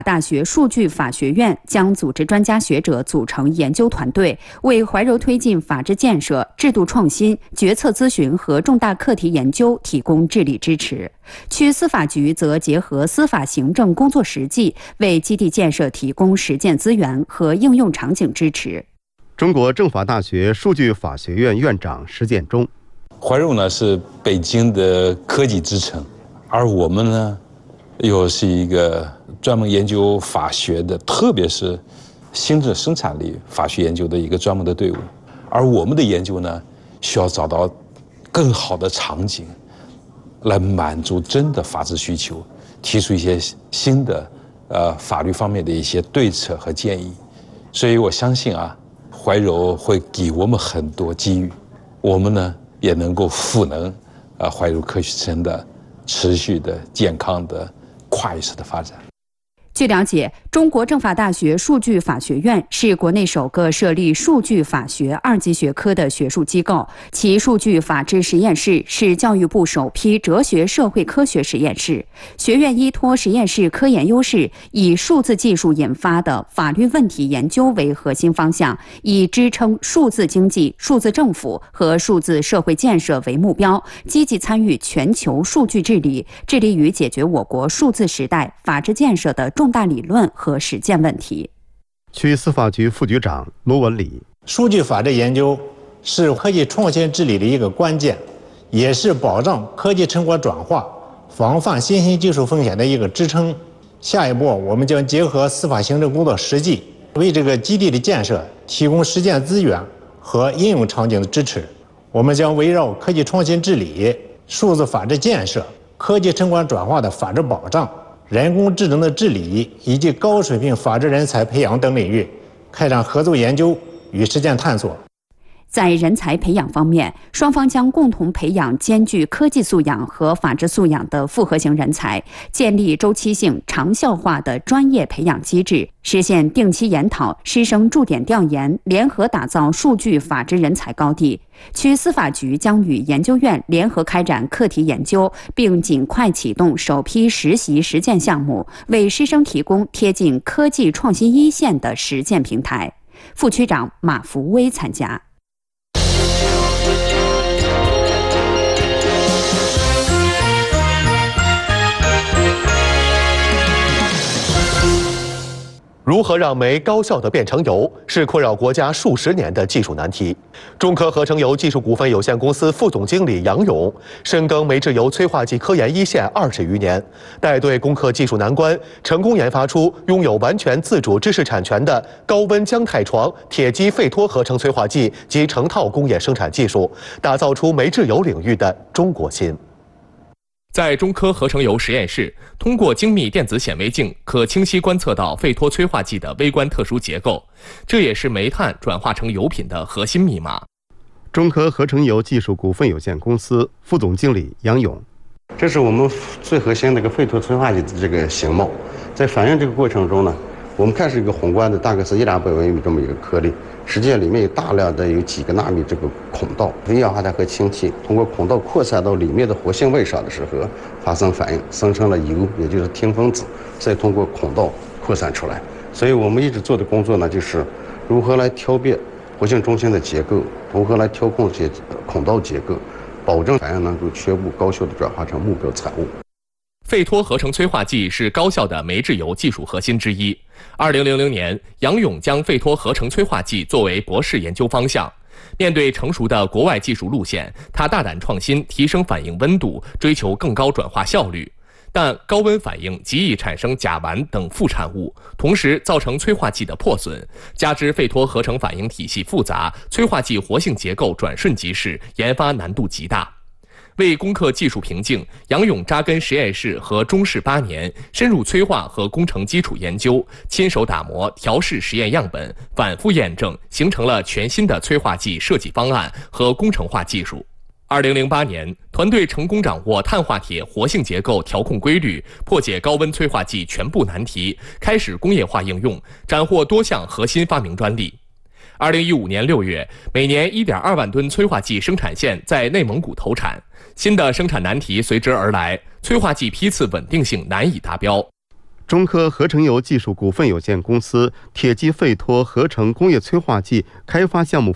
大学数据法学院将组织专家学者组成研究团队，为怀柔推进法治建设、制度创新、决策咨询和重大课题研究提供智力支持。区司法局则结合司法行政工作实际，为基地建设提供实践资源和应用场景支持。 中国政法大学数据法学院院长石建中： 怀柔呢是北京的科技之城，而我们呢又是一个专门研究法学的，特别是行政生产力法学研究的一个专门的队伍。而我们的研究呢，需要找到更好的场景，来满足真的法治需求，提出一些新的法律方面的一些对策和建议。所以我相信怀柔会给我们很多机遇，我们呢也能够赋能怀柔科学城的持续的健康的快速的发展。 据了解，中国政法大学数据法学院是国内首个设立数据法学2级学科的学术机构，其数据法治实验室是教育部首批哲学社会科学实验室。学院依托实验室科研优势，以数字技术引发的法律问题研究为核心方向，以支撑数字经济、数字政府和数字社会建设为目标，积极参与全球数据治理，致力于解决我国数字时代法治建设的重大理论和实践问题。 区司法局副局长罗文礼： 数据法治研究是科技创新治理的一个关键，也是保障科技成果转化、防范新兴技术风险的一个支撑。下一步，我们将结合司法行政工作实际，为这个基地的建设提供实践资源和应用场景的支持。我们将围绕科技创新治理、数字法治建设、科技成果转化的法治保障、人工智能的治理以及高水平法治人才培养等领域，开展合作研究与实践探索。 在人才培养方面，双方将共同培养兼具科技素养和法治素养的复合型人才，建立周期性、长效化的专业培养机制，实现定期研讨、师生驻点调研，联合打造数据法治人才高地。区司法局将与研究院联合开展课题研究，并尽快启动首批实习实践项目，为师生提供贴近科技创新一线的实践平台。副区长马福威参加。 如何让煤高效地变成油，是困扰国家数十年的技术难题。中科合成油技术股份有限公司副总经理杨勇深耕煤制油催化剂科研一线20余年，带队攻克技术难关，成功研发出拥有完全自主知识产权的高温姜太床铁基费托合成催化剂及成套工业生产技术，打造出煤制油领域的中国心。 在中科合成油实验室，通过精密电子显微镜，可清晰观测到费托催化剂的微观特殊结构，这也是煤炭转化成油品的核心密码。 中科合成油技术股份有限公司副总经理杨勇： 这是我们最核心的一个费托催化剂的这个形貌，在反应这个过程中呢，我们看是一个宏观的，大概是100-200微米这么一个颗粒，实际上里面有大量的有几个纳米这个孔道，一氧化碳和氢气通过孔道扩散到里面的活性位上的时候发生反应，生成了油，也就是烃分子，再通过孔道扩散出来。所以我们一直做的工作呢，就是如何来挑别活性中心的结构，如何来调控这些孔道结构，保证反应能够全部高效的转化成目标产物。 费托合成催化剂是高效的煤制油技术核心之一。2000年，杨勇将费托合成催化剂作为博士研究方向。面对成熟的国外技术路线，他大胆创新，提升反应温度，追求更高转化效率。但高温反应极易产生甲烷等副产物，同时造成催化剂的破损。加之费托合成反应体系复杂，催化剂活性结构转瞬即逝，研发难度极大。为攻克技术瓶颈，杨勇扎根实验室和中试8年，深入催化和工程基础研究，亲手打磨、调试实验样本，反复验证，形成了全新的催化剂设计方案和工程化技术。2008年，团队成功掌握碳化铁活性结构调控规律，破解高温催化剂全部难题，开始工业化应用，斩获多项核心发明专利。2015年6月，每年1.2万吨催化剂生产线在内蒙古投产，新的生产难题随之而来，催化剂批次稳定性难以达标。 中科合成油技术股份有限公司铁基费脱合成工业催化剂开发项目